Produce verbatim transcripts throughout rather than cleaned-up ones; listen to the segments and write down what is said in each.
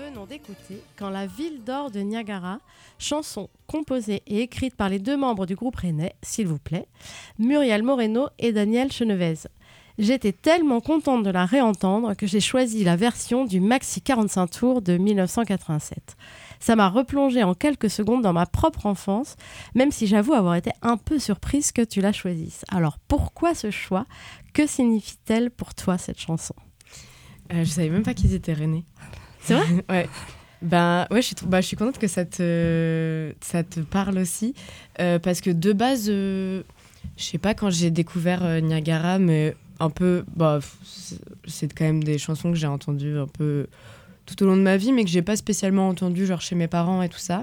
venons d'écouter Quand la ville dort de Niagara, chanson composée et écrite par les deux membres du groupe rennais, s'il vous plaît, Muriel Moreno et Daniel Chenevez. J'étais tellement contente de la réentendre que j'ai choisi la version du maxi quarante-cinq tours de dix-neuf cent quatre-vingt-sept. Ça m'a replongée en quelques secondes dans ma propre enfance, même si j'avoue avoir été un peu surprise que tu la choisisses. Alors pourquoi ce choix ? Que signifie-t-elle pour toi cette chanson ? euh, Je savais même pas qu'ils étaient rennais. C'est vrai ? Ouais. Ben ouais, je suis, bah, je suis contente que ça te, ça te parle aussi, euh, parce que de base, euh, je sais pas quand j'ai découvert euh, Niagara, mais un peu, bah, c'est, c'est quand même des chansons que j'ai entendues un peu tout au long de ma vie, mais que j'ai pas spécialement entendues genre chez mes parents et tout ça.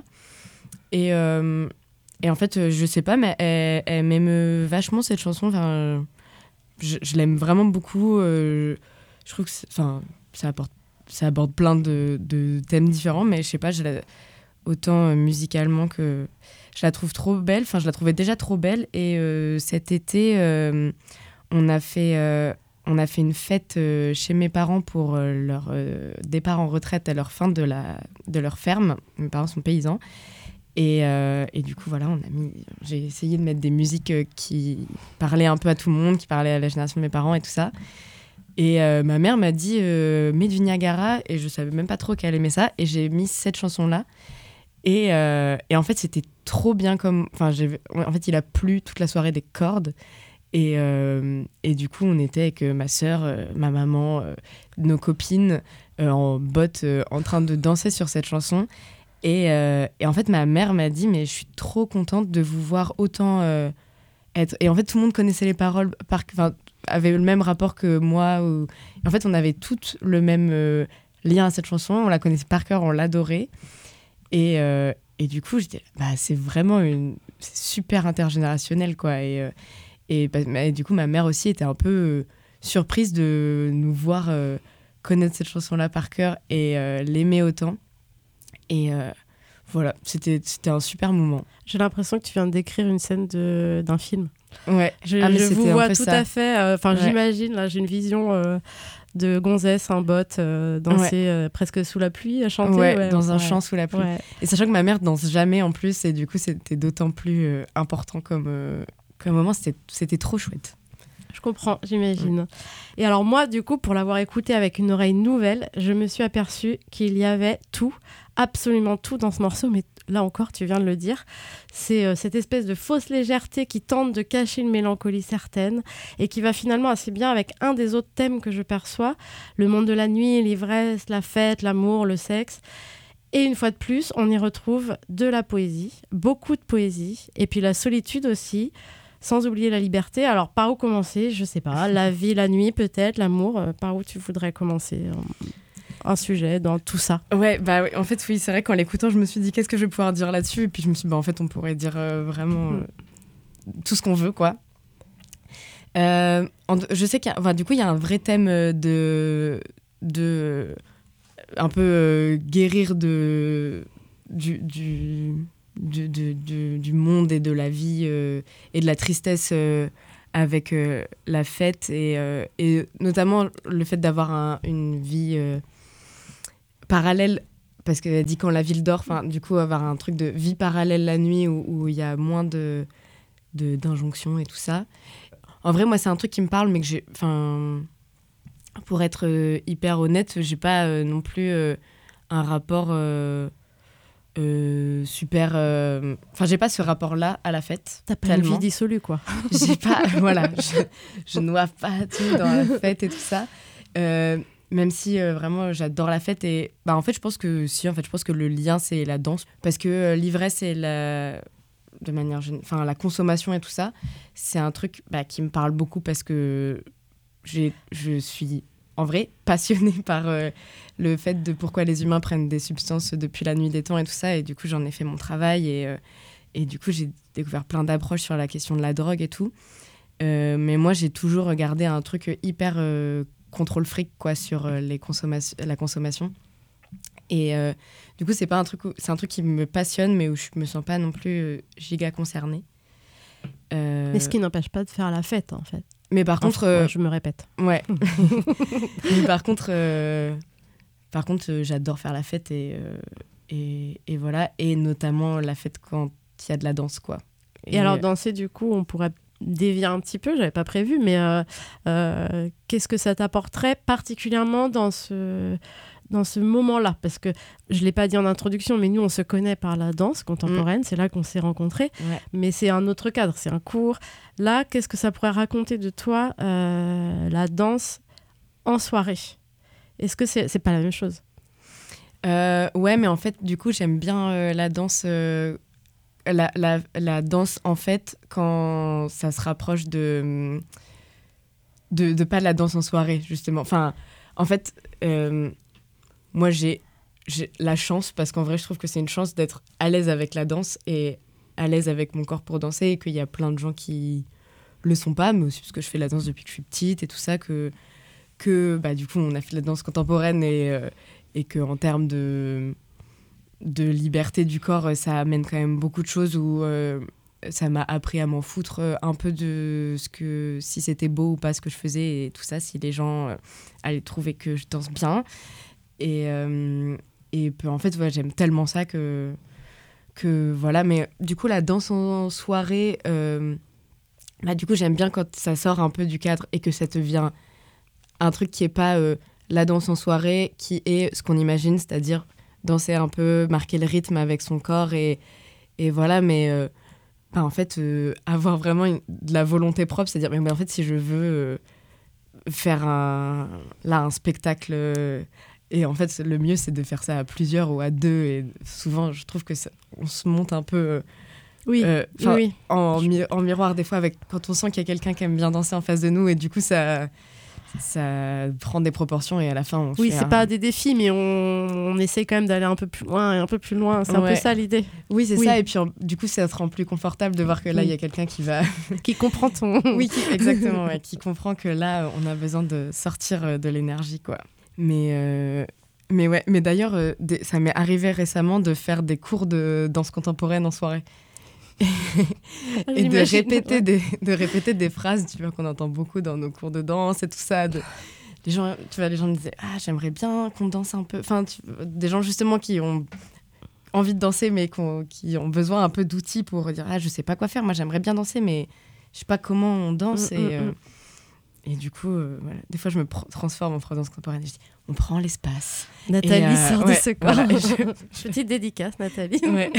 Et, euh, et en fait, je sais pas, mais elle, elle m'aime vachement cette chanson. Enfin, je, je l'aime vraiment beaucoup. Euh, je trouve que, enfin, ça apporte. Ça aborde plein de, de thèmes différents, mais je sais pas, je la, autant euh, musicalement que... Je la trouve trop belle, enfin je la trouvais déjà trop belle, et euh, cet été, euh, on, a fait, euh, on a fait une fête euh, chez mes parents pour euh, leur euh, départ en retraite à leur fin de, la, de leur ferme. Mes parents sont paysans, et, euh, et du coup, voilà, on a mis, j'ai essayé de mettre des musiques euh, qui parlaient un peu à tout le monde, qui parlaient à la génération de mes parents et tout ça. Et euh, ma mère m'a dit euh, mets du Niagara, et je savais même pas trop qu'elle aimait ça, et j'ai mis cette chanson là et, euh, et en fait c'était trop bien, comme enfin j'ai... en fait il a plu toute la soirée des cordes, et, euh, et du coup on était avec euh, ma sœur, euh, ma maman, euh, nos copines euh, en bottes euh, en train de danser sur cette chanson, et, euh, et en fait ma mère m'a dit mais je suis trop contente de vous voir autant euh, être... et en fait tout le monde connaissait les paroles par... enfin, avait le même rapport que moi. Où... En fait, on avait toutes le même euh, lien à cette chanson. On la connaissait par cœur, on l'adorait. Et, euh, et du coup, j'étais, bah, c'est vraiment une... c'est super intergénérationnel, quoi. Et, euh, et, bah, et du coup, ma mère aussi était un peu euh, surprise de nous voir euh, connaître cette chanson-là par cœur et euh, l'aimer autant. Et euh, voilà, c'était, c'était un super moment. J'ai l'impression que tu viens de décrire une scène de, d'un film. Ouais. Je, ah, mais je vous vois tout ça. à fait. Enfin, euh, ouais. j'imagine, là, j'ai une vision euh, de gonzesse en botte, euh, danser ouais. euh, presque sous la pluie, à chanter. Ouais, ouais, dans un ouais. champ sous la pluie. Ouais. Et sachant que ma mère danse jamais en plus, et du coup, c'était d'autant plus euh, important comme, euh, comme moment. C'était, c'était trop chouette. Je comprends, j'imagine. Ouais. Et alors moi, du coup, pour l'avoir écouté avec une oreille nouvelle, je me suis aperçue qu'il y avait tout, absolument tout dans ce morceau, mais là encore, tu viens de le dire, c'est euh, cette espèce de fausse légèreté qui tente de cacher une mélancolie certaine et qui va finalement assez bien avec un des autres thèmes que je perçois, le monde de la nuit, l'ivresse, la fête, l'amour, le sexe. Et une fois de plus, on y retrouve de la poésie, beaucoup de poésie, et puis la solitude aussi, sans oublier la liberté. Alors, par où commencer ? Je sais pas. La vie, la nuit, peut-être, l'amour. Euh, par où tu voudrais commencer ? Un sujet dans tout ça. Ouais, bah ouais, en fait, oui, c'est vrai qu'en l'écoutant, je me suis dit qu'est-ce que je vais pouvoir dire là-dessus ? Et puis je me suis dit, bah en fait, on pourrait dire euh, vraiment euh, tout ce qu'on veut, quoi. Euh, en, je sais qu'il y a, enfin, du coup, il y a un vrai thème de, de un peu euh, guérir de, du, du, du, du, du, du monde et de la vie euh, et de la tristesse euh, avec euh, la fête, et, euh, et notamment le fait d'avoir un, une vie euh, parallèle, parce qu'elle dit quand la ville dort, enfin du coup avoir un truc de vie parallèle la nuit où il y a moins de, de d'injonctions et tout ça. En vrai, moi c'est un truc qui me parle, mais que j'ai, enfin pour être euh, hyper honnête, j'ai pas euh, non plus euh, un rapport euh, euh, super, enfin euh, j'ai pas ce rapport-là à la fête. T'as pas tellement. Une vie dissolue, quoi. J'ai pas, voilà, je, je noie pas tout dans la fête et tout ça. Euh, Même si euh, vraiment j'adore la fête, et bah en fait je pense que si en fait je pense que le lien c'est la danse, parce que euh, l'ivresse et la de manière enfin la consommation et tout ça, c'est un truc bah, qui me parle beaucoup, parce que j'ai je suis en vrai passionnée par euh, le fait de pourquoi les humains prennent des substances depuis la nuit des temps et tout ça, et du coup j'en ai fait mon travail, et euh, et du coup j'ai découvert plein d'approches sur la question de la drogue et tout, euh, mais moi j'ai toujours regardé un truc hyper euh, contrôle fric, quoi, sur les consommation, la consommation, et euh, du coup c'est pas un truc où, c'est un truc qui me passionne, mais où je me sens pas non plus euh, giga concernée, euh... mais ce qui n'empêche pas de faire la fête, en fait. Mais par contre enfin, euh... ouais, je me répète, ouais mais par contre euh... par contre, euh, j'adore faire la fête et, euh, et, et voilà. Et notamment la fête quand il y a de la danse, quoi. Et, et alors, danser, du coup, on pourrait dévier un petit peu, j'avais pas prévu, mais euh, euh, qu'est-ce que ça t'apporterait particulièrement dans ce, dans ce moment-là? Parce que je l'ai pas dit en introduction, mais nous, on se connaît par la danse contemporaine, mmh. c'est là qu'on s'est rencontrés, ouais. mais c'est un autre cadre, c'est un cours. Là, qu'est-ce que ça pourrait raconter de toi, euh, la danse en soirée? Est-ce que c'est, c'est pas la même chose? euh, Ouais, mais en fait, du coup, j'aime bien euh, la danse... Euh... La, la, la danse, en fait, quand ça se rapproche de, de, de pas de la danse en soirée, justement. Enfin, en fait, euh, moi, j'ai, j'ai la chance, parce qu'en vrai, je trouve que c'est une chance d'être à l'aise avec la danse et à l'aise avec mon corps pour danser, et qu'il y a plein de gens qui le sont pas, mais aussi parce que je fais de la danse depuis que je suis petite et tout ça, que, que bah, du coup, on a fait de la danse contemporaine et, euh, et qu'en termes de... de liberté du corps, ça amène quand même beaucoup de choses où euh, ça m'a appris à m'en foutre un peu de ce que, si c'était beau ou pas ce que je faisais et tout ça, si les gens euh, allaient trouver que je danse bien. Et, euh, et peu, en fait, ouais, j'aime tellement ça que, que voilà. Mais du coup, la danse en soirée, euh, bah, du coup, j'aime bien quand ça sort un peu du cadre et que ça devient un truc qui n'est pas euh, la danse en soirée, qui est ce qu'on imagine, c'est-à-dire danser un peu, marquer le rythme avec son corps et, et voilà, mais euh, bah, en fait, euh, avoir vraiment une, de la volonté propre, c'est-à-dire, mais, mais en fait, si je veux euh, faire un, là, un spectacle, euh, et en fait, le mieux, c'est de faire ça à plusieurs ou à deux, et souvent, je trouve que ça, on se monte un peu... Euh, oui, euh, oui. En, mi- en miroir, des fois, avec, quand on sent qu'il y a quelqu'un qui aime bien danser en face de nous, et du coup, ça... ça prend des proportions et à la fin on oui fait c'est un... pas des défis mais on, on essaie quand même d'aller un peu plus loin et un peu plus loin, c'est ouais. un peu ça l'idée. Oui c'est oui. ça, et puis en, du coup ça te rend plus confortable de voir que là il oui. y a quelqu'un qui va qui comprend ton oui qui, exactement ouais, qui comprend que là on a besoin de sortir de l'énergie quoi. Mais euh... mais ouais mais d'ailleurs euh, des... ça m'est arrivé récemment de faire des cours de danse contemporaine en soirée. et de répéter, ouais. des, de répéter des phrases tu vois, qu'on entend beaucoup dans nos cours de danse et tout ça. De... Les, gens, tu vois, les gens me disaient « Ah, j'aimerais bien qu'on danse un peu. » Enfin, tu... des gens justement qui ont envie de danser, mais qui ont besoin un peu d'outils pour dire « Ah, je sais pas quoi faire. Moi, j'aimerais bien danser, mais je sais pas comment on danse. » mmh, et, mmh, euh... et du coup, euh, voilà. Des fois, je me pr- transforme en prof danse contemporaine et je dis « On prend l'espace. » Nathalie et, euh, sort ouais, de ce corps. Voilà, je... Petite dédicace, Nathalie. Ouais.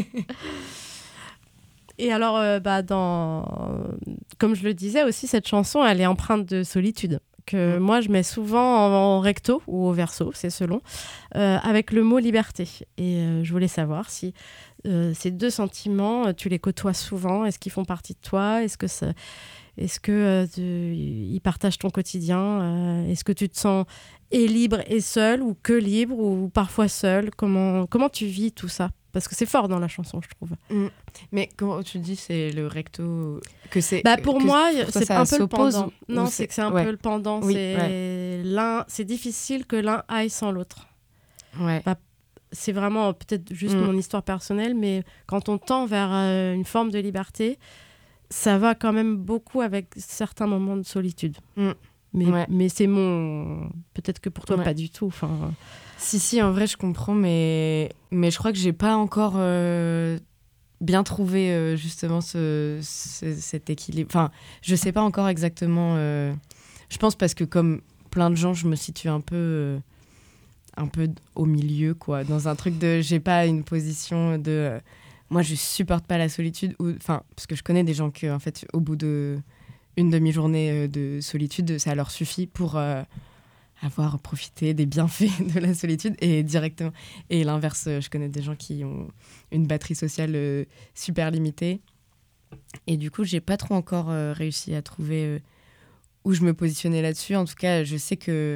Et alors, euh, bah, dans... comme je le disais aussi, cette chanson, elle est empreinte de solitude, que mmh. moi, je mets souvent en, en recto ou au verso, c'est selon, euh, avec le mot liberté. Et euh, je voulais savoir si euh, ces deux sentiments, tu les côtoies souvent. Est-ce qu'ils font partie de toi? Est-ce que ça... Est-ce que euh, tu... ils partagent ton quotidien? euh, Est-ce que tu te sens et libre et seul, ou que libre, ou parfois seul? Comment, comment tu vis tout ça? Parce que c'est fort dans la chanson, je trouve. Mmh. Mais comment tu dis, c'est le recto que c'est bah pour que moi, pour c'est ça, un peu le pendant. Ou, non, ou c'est... c'est que c'est un ouais. peu le pendant. Oui, c'est ouais. l'un, c'est difficile que l'un aille sans l'autre. Ouais. Bah, c'est vraiment peut-être juste mmh. mon histoire personnelle, mais quand on tend vers euh, une forme de liberté, ça va quand même beaucoup avec certains moments de solitude. Mmh. Mais, ouais. mais c'est mon... Peut-être que pour toi, ouais. pas du tout. Enfin... Si, si, en vrai, je comprends, mais, mais je crois que j'ai pas encore euh, bien trouvé euh, justement ce, ce, cet équilibre. Enfin, je sais pas encore exactement. Euh... Je pense parce que comme plein de gens, je me situe un peu, euh, un peu au milieu, quoi. Dans un truc de... J'ai pas une position de... Euh, moi, je supporte pas la solitude. Ou, enfin, parce que je connais des gens qui, en fait, au bout de une demi-journée de solitude, ça leur suffit pour... Euh, avoir profité des bienfaits de la solitude et directement et l'inverse, je connais des gens qui ont une batterie sociale euh, super limitée et du coup j'ai pas trop encore euh, réussi à trouver euh, où je me positionnais là-dessus. En tout cas, je sais que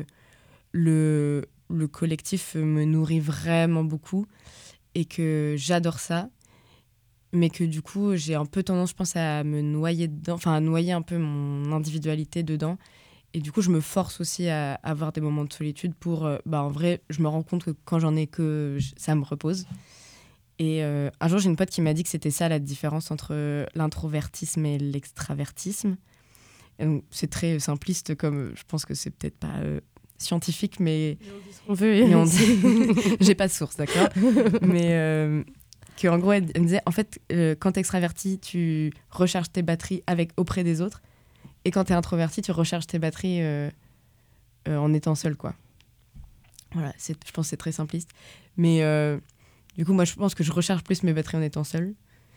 le le collectif me nourrit vraiment beaucoup et que j'adore ça, mais que du coup j'ai un peu tendance, je pense, à me noyer dedans, enfin à noyer un peu mon individualité dedans. Et du coup, je me force aussi à avoir des moments de solitude pour... Euh, bah, en vrai, je me rends compte que quand j'en ai que, je, ça me repose. Et euh, un jour, j'ai une pote qui m'a dit que c'était ça la différence entre l'introvertisme et l'extravertisme. Et donc, c'est très simpliste, comme je pense que c'est peut-être pas euh, scientifique, mais... On veut. mais on dit... J'ai pas de source, d'accord. Mais euh, qu'en gros, elle, elle me disait, en fait, euh, quand t'es extraverti, tu recharges tes batteries avec, auprès des autres. Et quand t'es introverti, tu recharges tes batteries euh, euh, en étant seul, quoi. Voilà, c'est, je pense que c'est très simpliste. Mais euh, du coup, moi, je pense que je recharge plus mes batteries en étant seule.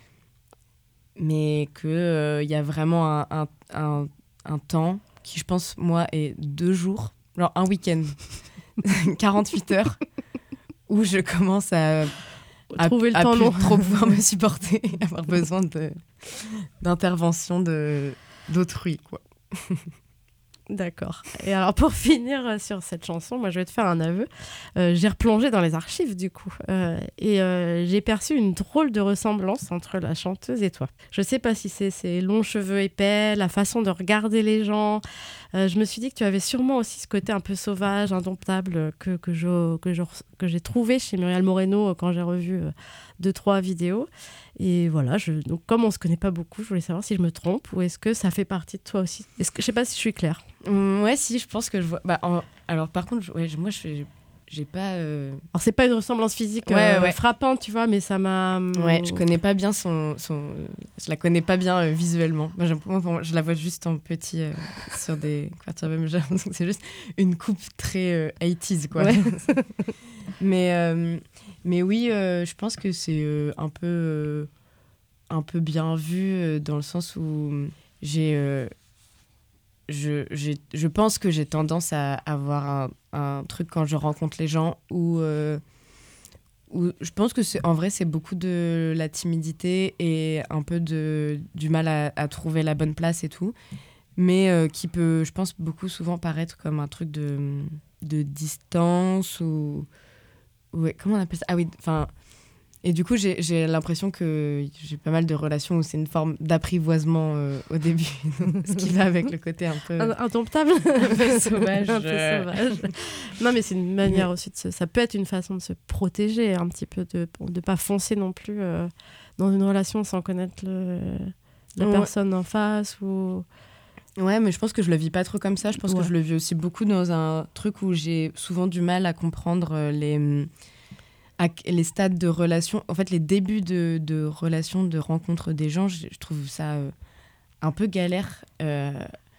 Mais qu'il euh, y a vraiment un, un, un, un temps qui, je pense, moi, est deux jours, genre un week-end, quarante-huit heures, où je commence à, à, trouver le à temps plus long. trop pouvoir me supporter, avoir besoin de, d'intervention de, d'autrui, quoi. D'accord. Et alors, pour finir sur cette chanson, moi, je vais te faire un aveu. Euh, j'ai replongé dans les archives, du coup. Euh, et euh, j'ai perçu une drôle de ressemblance entre la chanteuse et toi. Je sais pas si c'est ces longs cheveux épais, la façon de regarder les gens. Euh, je me suis dit que tu avais sûrement aussi ce côté un peu sauvage, indomptable, que, que, je, que, je, que j'ai trouvé chez Muriel Moreno quand j'ai revu euh, deux, trois vidéos. Et voilà, je, donc comme on se connaît pas beaucoup, je voulais savoir si je me trompe ou est-ce que ça fait partie de toi aussi. Est-ce que, je sais pas si je suis claire. Mmh, ouais, si, je pense que je vois. Bah, en... Alors, par contre, je... ouais, je... moi, je fais. J'ai pas. Euh... Alors, c'est pas une ressemblance physique ouais, euh, ouais. frappante, tu vois, mais ça m'a. Ouais, je connais pas bien son. son... Je la connais pas bien euh, visuellement. Moi, moi, je la vois juste en petit euh, sur des couvertures même. J'ai l'impression que c'est juste une coupe très euh, eighties, quoi. Ouais. mais, euh, mais oui, euh, je pense que c'est euh, un peu. Euh, un peu bien vu euh, dans le sens où j'ai. Euh, Je, j'ai, je pense que j'ai tendance à avoir un, un truc quand je rencontre les gens où, euh, où je pense que c'est, en vrai c'est beaucoup de la timidité et un peu de, du mal à, à trouver la bonne place et tout, mais euh, qui peut, je pense, beaucoup souvent paraître comme un truc de, de distance ou... Ouais, comment on appelle ça ? Ah oui, enfin... Et du coup, j'ai, j'ai l'impression que j'ai pas mal de relations où c'est une forme d'apprivoisement euh, au début, ce qui va avec le côté un peu... Indomptable. un peu sauvage. un peu sauvage. Non, mais c'est une manière aussi de se... Ça peut être une façon de se protéger un petit peu, de ne pas foncer non plus euh, dans une relation sans connaître le... la ouais. personne en face ou... Ouais, mais je pense que je le vis pas trop comme ça. Je pense ouais. que je le vis aussi beaucoup dans un truc où j'ai souvent du mal à comprendre les... les stades de relation, en fait les débuts de, de relations, de rencontres des gens, je, je trouve ça euh, un peu galère euh,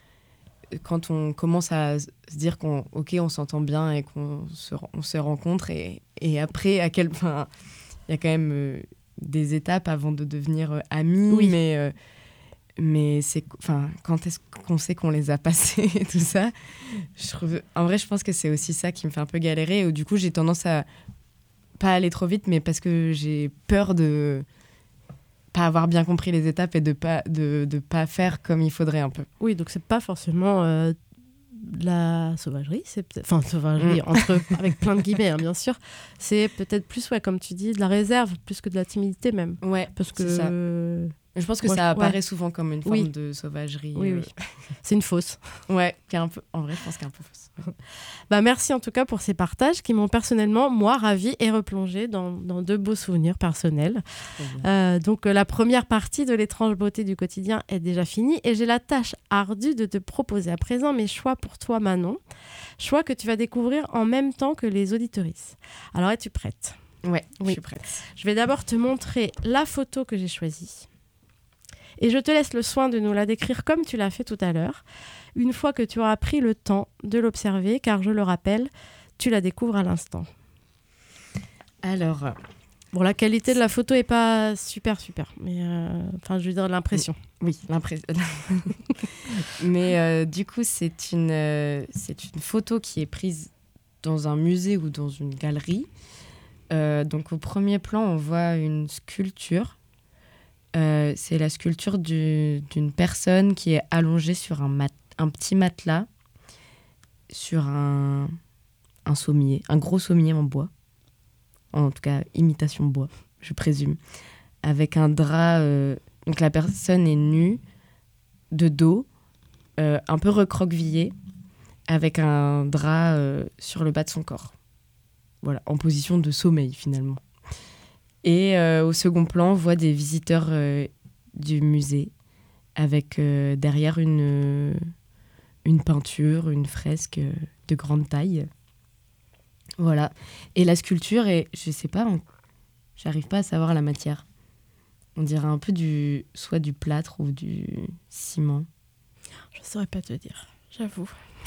quand on commence à se dire qu'on ok on s'entend bien et qu'on se, on se rencontre et, et après à quel point il y a quand même euh, des étapes avant de devenir euh, amis, oui. mais euh, mais c'est enfin quand est-ce qu'on sait qu'on les a passés et tout ça, je trouve, en vrai je pense que c'est aussi ça qui me fait un peu galérer et du coup j'ai tendance à pas aller trop vite, mais parce que j'ai peur de pas avoir bien compris les étapes et de pas de, de pas faire comme il faudrait un peu. Oui, donc c'est pas forcément euh, de la sauvagerie, c'est peut-être... enfin sauvagerie mmh. entre avec plein de guillemets, hein, bien sûr. C'est peut-être plus ouais, comme tu dis, de la réserve plus que de la timidité même. Ouais, parce que c'est ça. Je pense que ouais, ça apparaît ouais. souvent comme une forme oui. de sauvagerie. Oui, euh... oui. C'est une fausse. Ouais, qui est un peu... en vrai, je pense qu'elle est un peu fausse. Bah, merci en tout cas pour ces partages qui m'ont personnellement, moi, ravie et replongée dans, dans de beaux souvenirs personnels. Euh, donc, euh, la première partie de l'étrange beauté du quotidien est déjà finie et j'ai la tâche ardue de te proposer à présent mes choix pour toi, Manon. Choix que tu vas découvrir en même temps que les auditorices. Alors, es-tu prête ? Ouais, oui. Je suis prête. Je vais d'abord te montrer la photo que j'ai choisie. Et je te laisse le soin de nous la décrire comme tu l'as fait tout à l'heure, une fois que tu auras pris le temps de l'observer, car je le rappelle, tu la découvres à l'instant. Alors... Bon, la qualité de la photo n'est pas super, super, mais euh, enfin, je veux dire l'impression. Oui, l'impression. mais euh, du coup, c'est une, euh, c'est une photo qui est prise dans un musée ou dans une galerie. Euh, donc, au premier plan, on voit une sculpture. Euh, c'est la sculpture du, d'une personne qui est allongée sur un, mat, un petit matelas, sur un, un sommier, un gros sommier en bois, en tout cas imitation bois, je présume, avec un drap. Euh, donc la personne est nue, de dos, euh, un peu recroquevillée, avec un drap euh, sur le bas de son corps. Voilà, en position de sommeil finalement. Et euh, au second plan, on voit des visiteurs euh, du musée avec euh, derrière une, une peinture, une fresque euh, de grande taille. Voilà. Et la sculpture, est, je sais pas, on, j'arrive pas à savoir la matière. On dirait un peu du, soit du plâtre ou du ciment. Je saurais pas te dire, j'avoue.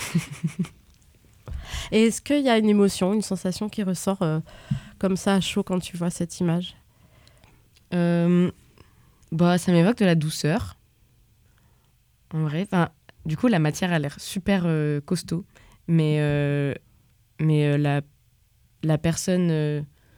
Et est-ce qu'il y a une émotion, une sensation qui ressort euh, comme ça à chaud quand tu vois cette image ? euh, bah, Ça m'évoque de la douceur. En vrai, enfin, du coup, la matière a l'air super euh, costaud, mais, euh, mais euh, la, la personne euh,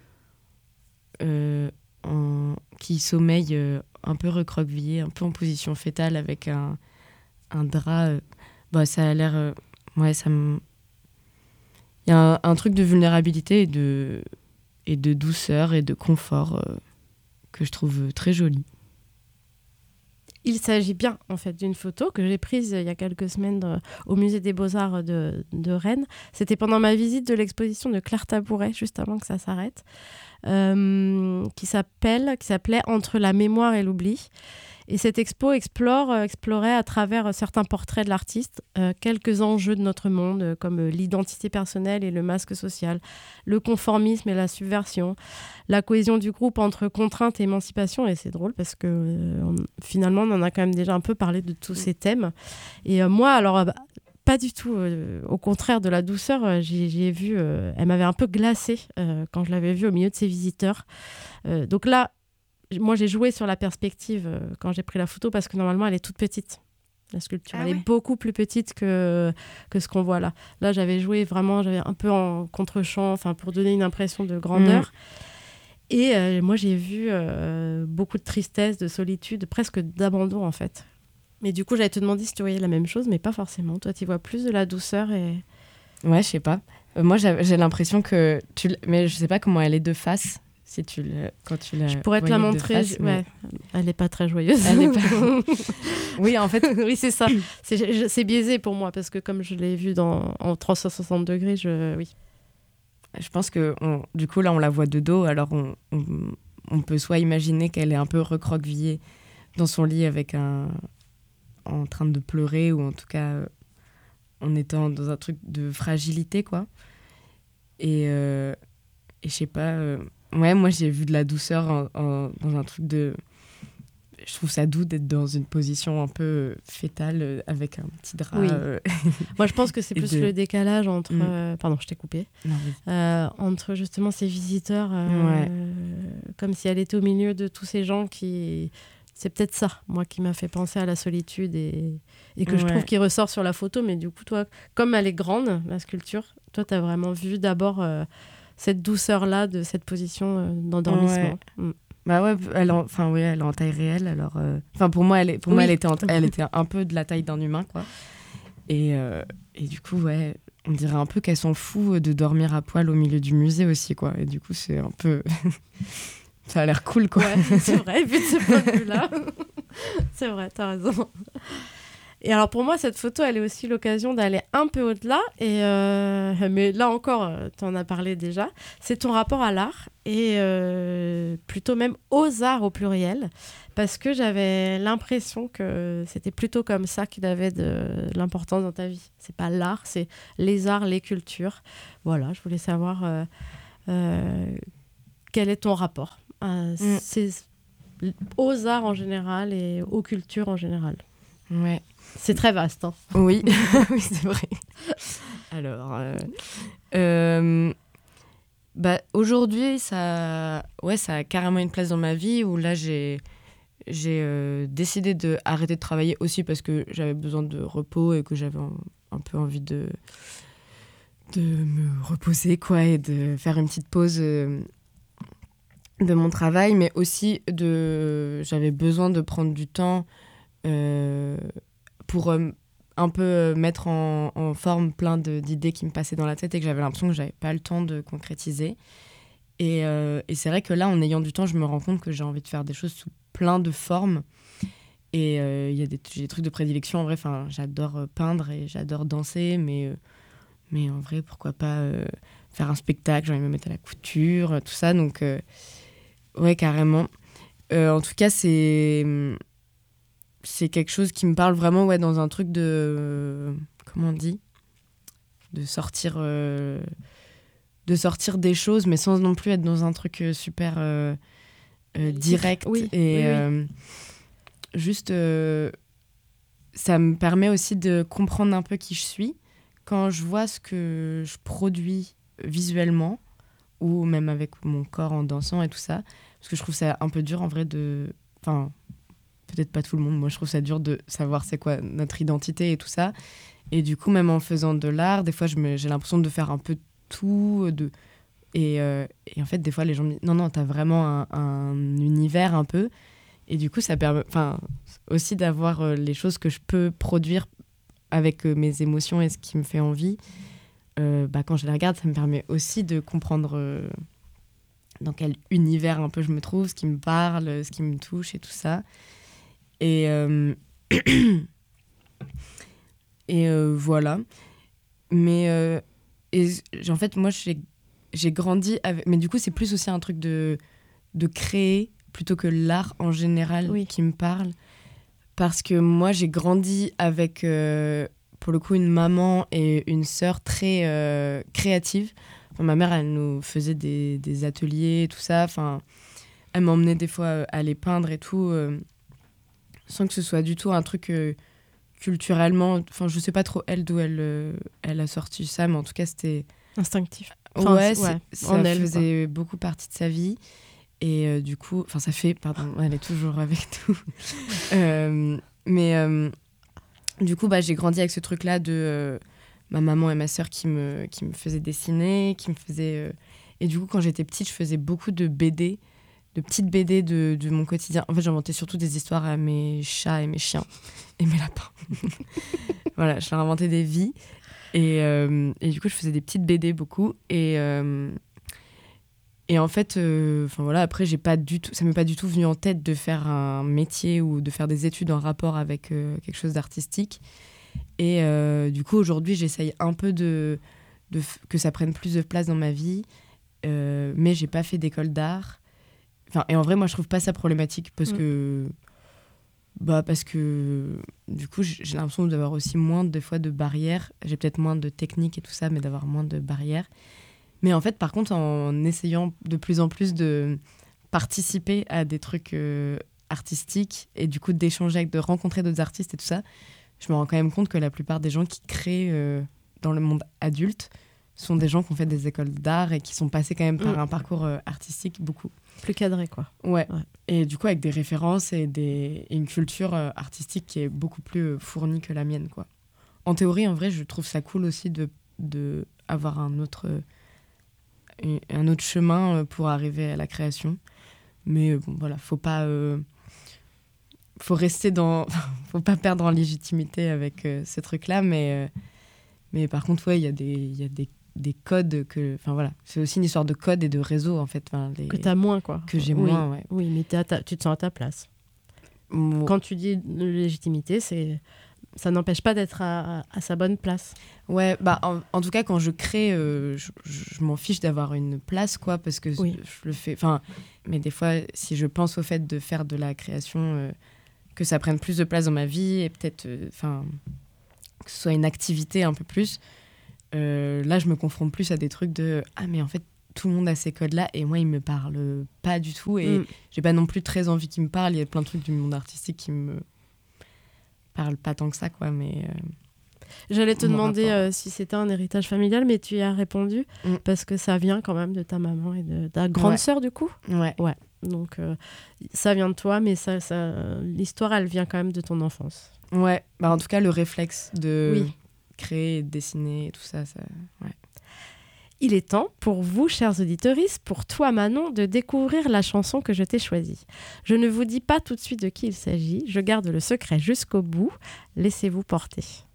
euh, en, qui sommeille euh, un peu recroquevillée, un peu en position fétale avec un, un drap, euh, bah, ça a l'air... Euh, ouais, ça me... Il y a un, un truc de vulnérabilité et de, et de douceur et de confort euh, que je trouve très joli. Il s'agit bien, en fait, d'une photo que j'ai prise il y a quelques semaines de, au Musée des Beaux-Arts de, de Rennes. C'était pendant ma visite de l'exposition de Claire Tabouret, juste avant que ça s'arrête, euh, qui s'appelle, qui s'appelait « Entre la mémoire et l'oubli ». Et cette expo explore, euh, explorait à travers certains portraits de l'artiste euh, quelques enjeux de notre monde, euh, comme euh, l'identité personnelle et le masque social, le conformisme et la subversion, la cohésion du groupe entre contrainte et émancipation. Et c'est drôle parce que euh, on, finalement, on en a quand même déjà un peu parlé de tous ces thèmes. Et euh, moi, alors, euh, bah, pas du tout. Euh, au contraire de la douceur, euh, j'ai, j'ai vu, euh, elle m'avait un peu glacée euh, quand je l'avais vue au milieu de ses visiteurs. Euh, donc là, moi, j'ai joué sur la perspective euh, quand j'ai pris la photo parce que normalement, elle est toute petite. La sculpture, ah elle ouais. est beaucoup plus petite que, que ce qu'on voit là. Là, j'avais joué vraiment, j'avais un peu en contre-champ, enfin, pour donner une impression de grandeur. Mmh. Et euh, moi, j'ai vu euh, beaucoup de tristesse, de solitude, presque d'abandon, en fait. Mais du coup, j'allais te demander si tu voyais la même chose, mais pas forcément. Toi, tu vois plus de la douceur et... Ouais, je sais pas. Euh, moi, j'ai, j'ai l'impression que... Tu l... Mais je sais pas comment elle est de face. Si tu le, quand tu la je pourrais te la montrer. Face, je, ouais. Elle n'est pas très joyeuse. Elle est pas... oui, en fait. oui, c'est ça. C'est, je, c'est biaisé pour moi parce que comme je l'ai vue dans, en trois cent soixante degrés, je, oui. Je pense que on, du coup, là, on la voit de dos. Alors, on, on, on peut soit imaginer qu'elle est un peu recroquevillée dans son lit avec un... en train de pleurer ou en tout cas euh, en étant dans un truc de fragilité, quoi. Et, euh, et je sais pas... Euh... Ouais, moi, j'ai vu de la douceur en, en, dans un truc de... Je trouve ça doux d'être dans une position un peu fétale avec un petit drap. Oui. Euh... Moi, je pense que c'est plus de... le décalage entre... Mm. Euh, pardon, je t'ai coupé. Non, oui. euh, entre justement ces visiteurs, euh, ouais. comme si elle était au milieu de tous ces gens qui... C'est peut-être ça, moi, qui m'a fait penser à la solitude et, et que ouais. je trouve qui ressort sur la photo. Mais du coup, toi, comme elle est grande, la sculpture, toi, tu as vraiment vu d'abord euh, cette douceur-là de cette position euh, d'endormissement. Ouais. Mm. Bah ouais, elle en, enfin oui, elle est en taille réelle. Alors, enfin euh, pour moi, elle est, pour oui. moi, elle était, en, elle était un peu de la taille d'un humain, quoi. Et euh, et du coup, ouais, on dirait un peu qu'elle s'en fout de dormir à poil au milieu du musée aussi, quoi. Et du coup, c'est un peu, ça a l'air cool, quoi. Ouais, c'est vrai. Vu de ce point de vue-là, c'est vrai, t'as raison. Et alors pour moi, cette photo, elle est aussi l'occasion d'aller un peu au-delà. Et euh, mais là encore, tu en as parlé déjà. C'est ton rapport à l'art et euh, plutôt même aux arts au pluriel. Parce que j'avais l'impression que c'était plutôt comme ça qu'il avait de l'importance dans ta vie. C'est pas l'art, c'est les arts, les cultures. Voilà, je voulais savoir euh, euh, quel est ton rapport à mm. ces, aux arts en général et aux cultures en général. Ouais. C'est très vaste. Hein. Oui, oui, c'est vrai. Alors, euh, euh, bah, aujourd'hui, ça, ouais, ça a carrément une place dans ma vie où là, j'ai, j'ai euh, décidé d'arrêter de travailler aussi parce que j'avais besoin de repos et que j'avais un, un peu envie de, de me reposer, quoi, et de faire une petite pause euh, de mon travail, mais aussi de, j'avais besoin de prendre du temps Euh, pour euh, un peu euh, mettre en, en forme plein de, d'idées qui me passaient dans la tête et que j'avais l'impression que j'avais pas le temps de concrétiser. Et, euh, et c'est vrai que là, en ayant du temps, je me rends compte que j'ai envie de faire des choses sous plein de formes. Et il euh, y a des, j'ai des trucs de prédilection. En vrai, j'adore peindre et j'adore danser, mais, euh, mais en vrai, pourquoi pas euh, faire un spectacle, j'ai envie de me mettre à la couture, tout ça. Donc, euh, ouais, carrément. Euh, en tout cas, c'est... c'est quelque chose qui me parle vraiment ouais, dans un truc de... Euh, comment on dit, de sortir, euh, de sortir des choses, mais sans non plus être dans un truc euh, super euh, euh, direct. Oui, et oui, oui. Euh, juste, euh, ça me permet aussi de comprendre un peu qui je suis. Quand je vois ce que je produis visuellement, ou même avec mon corps en dansant et tout ça, parce que je trouve ça un peu dur en vrai de... Enfin, peut-être pas tout le monde, moi je trouve ça dur de savoir c'est quoi notre identité et tout ça. Et du coup, même en faisant de l'art, des fois je me, j'ai l'impression de faire un peu tout. De... Et, euh, et en fait, des fois les gens me disent non, non, t'as vraiment un, un univers un peu. Et du coup, ça permet enfin, aussi d'avoir euh, les choses que je peux produire avec euh, mes émotions et ce qui me fait envie. Euh, bah, quand je les regarde, ça me permet aussi de comprendre euh, dans quel univers un peu je me trouve, ce qui me parle, ce qui me touche et tout ça. Et, euh... et euh, voilà. Mais euh... et, en fait, moi, j'ai, j'ai grandi avec... Mais du coup, c'est plus aussi un truc de, de créer plutôt que l'art en général Oui. qui me parle. Parce que moi, j'ai grandi avec... Euh... pour le coup, une maman et une sœur très euh, créatives. Enfin, ma mère, elle nous faisait des, des ateliers, tout ça. Enfin, elle m'emmenait des fois euh, aller peindre et tout, euh, sans que ce soit du tout un truc euh, culturellement... Enfin, je sais pas trop, elle, d'où elle, euh, elle a sorti ça, mais en tout cas, c'était... Instinctif. Enfin, ouais, c'est- ouais, ça en elle, faisait beaucoup partie de sa vie. Et euh, du coup... Enfin, ça fait... Pardon, elle est toujours avec nous. euh, mais... Euh, Du coup, bah, j'ai grandi avec ce truc-là de euh, ma maman et ma sœur qui me, qui me faisaient dessiner, qui me faisaient... Euh... Et du coup, quand j'étais petite, je faisais beaucoup de B D, de petites B D de, de mon quotidien. En fait, j'inventais surtout des histoires à mes chats et mes chiens et mes lapins. Voilà, je leur inventais des vies. Et, euh, et du coup, je faisais des petites B D beaucoup. Et, euh, et en fait, euh, voilà, après, j'ai pas du tout, ça m'est pas du tout venu en tête de faire un métier ou de faire des études en rapport avec euh, quelque chose d'artistique. Et euh, du coup, aujourd'hui, j'essaye un peu de, de f- que ça prenne plus de place dans ma vie. Euh, mais j'ai pas fait d'école d'art. Enfin, et en vrai, moi, je trouve pas ça problématique parce Mm. que... Bah, parce que du coup, j'ai j'ai l'impression d'avoir aussi moins, des fois, de barrières. J'ai peut-être moins de techniques et tout ça, mais d'avoir moins de barrières. Mais en fait, par contre, en essayant de plus en plus de participer à des trucs euh, artistiques et du coup d'échanger avec, de rencontrer d'autres artistes et tout ça, je me rends quand même compte que la plupart des gens qui créent euh, dans le monde adulte sont des gens qui ont fait des écoles d'art et qui sont passés quand même par Mm. un parcours euh, artistique beaucoup. Plus cadré, quoi. Ouais. Ouais. Et du coup, avec des références et, des... et une culture euh, artistique qui est beaucoup plus euh, fournie que la mienne, quoi. En théorie, en vrai, je trouve ça cool aussi de, de avoir un autre... Euh, un autre chemin pour arriver à la création. Mais bon, voilà, faut pas... Euh, faut rester dans... faut pas perdre en légitimité avec euh, ce truc-là, mais, euh, mais par contre, ouais, il y a des, y a des, des codes que... Enfin, voilà, c'est aussi une histoire de code et de réseau, en fait. Les... Que t'as moins, quoi. Que j'ai Oui. moins, ouais. Oui, mais t'es à ta- tu te sens à ta place. Bon. Quand tu dis légitimité, c'est... ça n'empêche pas d'être à, à sa bonne place. Ouais, bah en, en tout cas quand je crée, euh, je, je m'en fiche d'avoir une place, quoi, parce que Oui. je le fais. Enfin, mais des fois, si je pense au fait de faire de la création, euh, que ça prenne plus de place dans ma vie et peut-être, enfin, euh, que ce soit une activité un peu plus. Euh, là, je me confronte plus à des trucs de ah mais en fait tout le monde a ces codes-là et moi ils me parlent pas du tout et Mm. j'ai pas non plus très envie qu'ils me parlent. Il y a plein de trucs du monde artistique qui me parlent pas tant que ça, quoi, mais. Euh... J'allais te Mon demander rapport. euh, si c'était un héritage familial, mais tu y as répondu Mm. parce que ça vient quand même de ta maman et de ta grande Ouais. sœur, du coup. Ouais. Donc euh, ça vient de toi, mais ça, ça, l'histoire, elle vient quand même de ton enfance. Ouais, bah en tout cas, le réflexe de Oui. créer, de dessiner et tout ça, ça... Ouais. Il est temps pour vous, chers auditeurs, pour toi, Manon, de découvrir la chanson que je t'ai choisie. Je ne vous dis pas tout de suite de qui il s'agit, je garde le secret jusqu'au bout. Laissez-vous porter.